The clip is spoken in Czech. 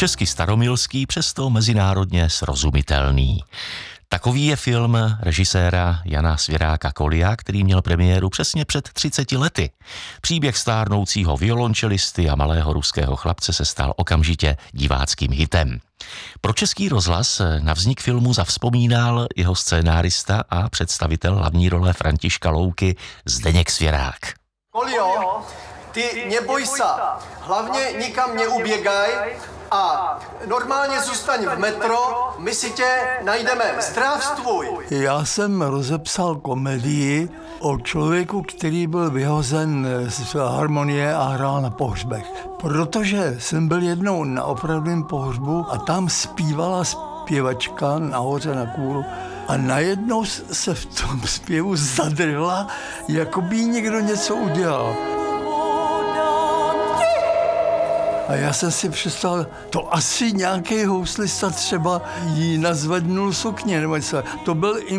Česky staromilský, přesto mezinárodně srozumitelný. Takový je film režiséra Jana Svěráka Kolia, který měl premiéru přesně před 30 lety. Příběh stárnoucího violončelisty a malého ruského chlapce se stal okamžitě diváckým hitem. Pro Český rozhlas na vznik filmu zavzpomínal jeho scénárista a představitel hlavní role Františka Louky Zdeněk Svěrák. Kolio, ty neboj se, hlavně nikam neuběgaj a normálně zůstaň v metro, my si tě najdeme. Zdravstvuj! Já jsem rozepsal komedii o člověku, který byl vyhozen z harmonie a hrál na pohřbech. Protože jsem byl jednou na opravdovém pohřbu a tam zpívala zpěvačka nahoře na kůlu a najednou se v tom zpěvu zadrhla, jako by někdo něco udělal. A já jsem si představil, to asi nějaký houslista třeba jí nazvednul sukně, nebo něco. To byl